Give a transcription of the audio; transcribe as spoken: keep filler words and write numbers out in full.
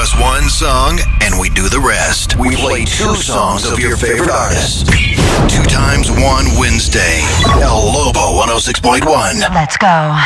us one song, and we do the rest. We play two songs of your favorite artist. Two times one Wednesday. El Lobo one oh six point one. Let's go.